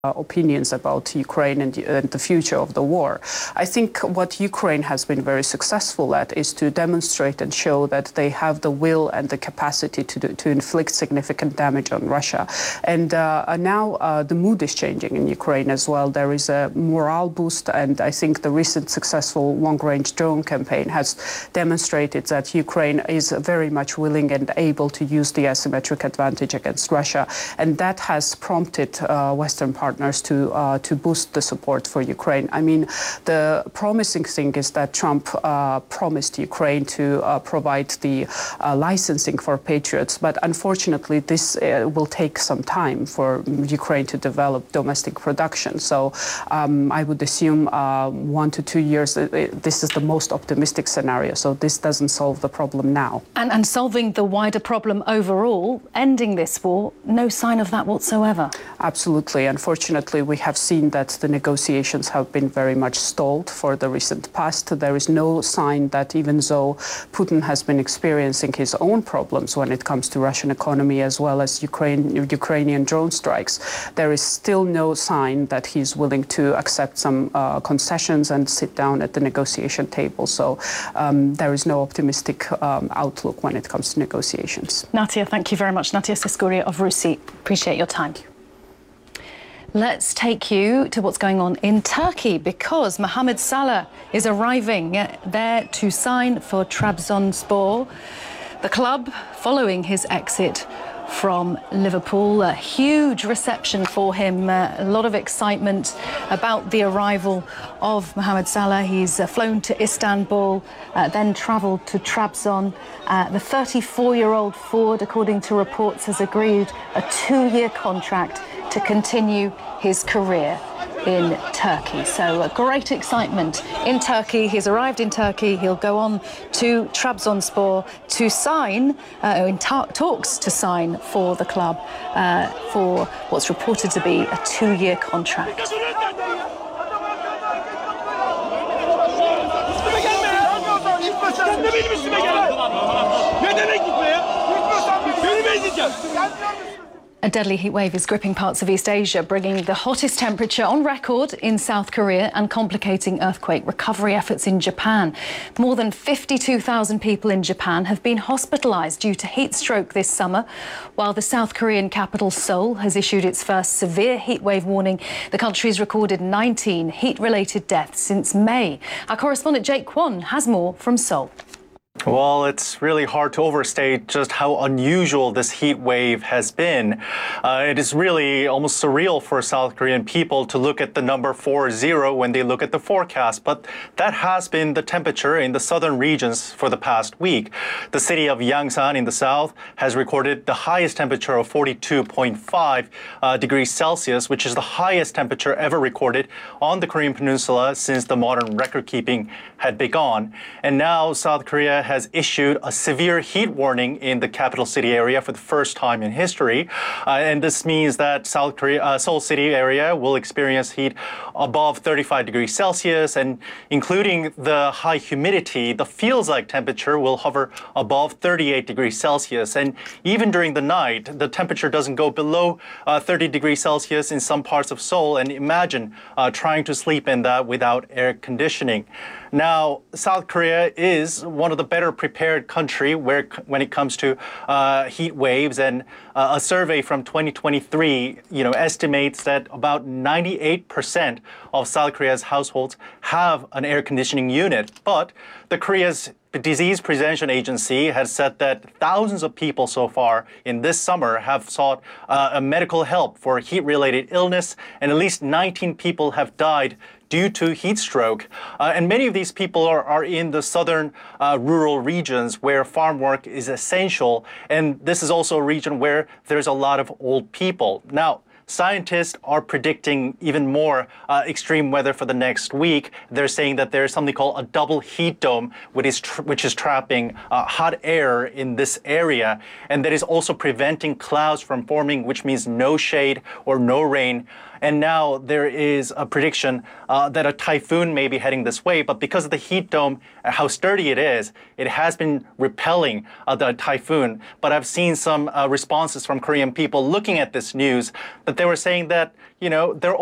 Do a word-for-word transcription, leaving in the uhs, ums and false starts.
Uh, opinions about Ukraine and, and the future of the war. I think what Ukraine has been very successful at is to demonstrate and show that they have the will and the capacity to, do, to inflict significant damage on Russia. And uh, now uh, the mood is changing in Ukraine as well. There is a morale boost, and I think the recent successful long-range drone campaign has demonstrated that Ukraine is very much willing and able to use the asymmetric advantage against Russia. And that has prompted uh, Western partners partners to uh, to boost the support for Ukraine. I mean, the promising thing is that Trump uh, promised Ukraine to uh, provide the uh, licensing for Patriots, but unfortunately, this uh, will take some time for Ukraine to develop domestic production. So um, I would assume uh, one to two years. Uh, this is the most optimistic scenario. So this doesn't solve the problem now. And, and solving the wider problem overall, ending this war, no sign of that whatsoever. Absolutely. Unfortunately, Unfortunately, we have seen that the negotiations have been very much stalled for the recent past. There is no sign that even though Putin has been experiencing his own problems when it comes to Russian economy as well as Ukraine, Ukrainian drone strikes, there is still no sign that he's willing to accept some uh, concessions and sit down at the negotiation table. So um, there is no optimistic um, outlook when it comes to negotiations. Natia, thank you very much. Natia Siskuria of Rusi. Appreciate your time. Let's take you to what's going on in Turkey, because Mohamed Salah is arriving there to sign for Trabzonspor, the club following his exit from Liverpool. A huge reception for him, uh, a lot of excitement about the arrival of Mohamed Salah. He's uh, flown to Istanbul, uh, then travelled to Trabzon. Uh, the thirty-four-year-old forward, according to reports, has agreed a two-year contract to continue his career in Turkey. So uh, great excitement in Turkey. He's arrived in Turkey. He'll go on to Trabzonspor to sign, uh, in ta talks to sign for the club uh, for what's reported to be a two-year contract. A deadly heat wave is gripping parts of East Asia, bringing the hottest temperature on record in South Korea and complicating earthquake recovery efforts in Japan. More than fifty-two thousand people in Japan have been hospitalized due to heat stroke this summer, while the South Korean capital Seoul has issued its first severe heat wave warning. The country's recorded nineteen heat-related deaths since May. Our correspondent Jake Kwon has more from Seoul. Well, it's really hard to overstate just how unusual this heat wave has been. Uh, it is really almost surreal for South Korean people to look at the number four zero when they look at the forecast, but that has been the temperature in the southern regions for the past week. The city of Yangsan in the south has recorded the highest temperature of forty-two point five uh, degrees Celsius, which is the highest temperature ever recorded on the Korean peninsula since the modern record keeping had begun. And now South Korea has issued a severe heat warning in the capital city area for the first time in history. Uh, and this means that South Korea, uh, Seoul city area will experience heat above thirty-five degrees Celsius, and including the high humidity, the feels-like temperature will hover above thirty-eight degrees Celsius. And even during the night, the temperature doesn't go below uh, thirty degrees Celsius in some parts of Seoul. And imagine uh, trying to sleep in that without air conditioning. Now, South Korea is one of the better prepared country where, when it comes to uh, heat waves, and uh, a survey from twenty twenty-three, you know, estimates that about ninety-eight percent of South Korea's households have an air conditioning unit. But the Korea's Disease Prevention Agency has said that thousands of people so far in this summer have sought uh, a medical help for heat-related illness, and at least nineteen people have died due to heat stroke. Uh, and many of these people are, are in the southern uh, rural regions where farm work is essential. And this is also a region where there's a lot of old people. Now, scientists are predicting even more uh, extreme weather for the next week. They're saying that there's something called a double heat dome, which is, tr which is trapping uh, hot air in this area. And that is also preventing clouds from forming, which means no shade or no rain. And now there is a prediction uh, that a typhoon may be heading this way. But because of the heat dome, uh, how sturdy it is, it has been repelling uh, the typhoon. But I've seen some uh, responses from Korean people looking at this news that they were saying that, you know, they're